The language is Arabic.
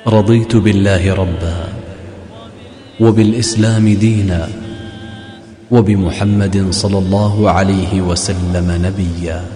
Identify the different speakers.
Speaker 1: رضيت بالله ربا وبالإسلام دينا وبمحمد صلى الله عليه وسلم نبيا.